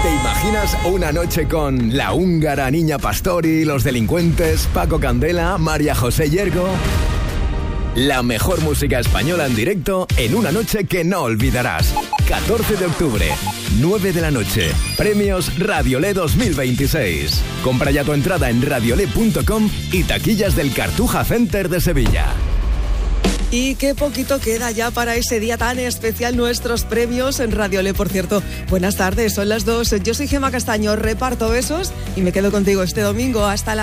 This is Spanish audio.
¿Te imaginas una noche con La Húngara, Niña Pastori, Los Delincuentes, Paco Candela, María José Yergo? La mejor música española en directo en una noche que no olvidarás. 14 de octubre, 9 de la noche. Premios Radiolé 2026. Compra ya tu entrada en radiolé.com y taquillas del Cartuja Center de Sevilla. Y qué poquito queda ya para ese día tan especial, nuestros premios en Radiolé, por cierto. Buenas tardes, son las 2. Yo soy Gemma Castaño, reparto besos y me quedo contigo este domingo hasta las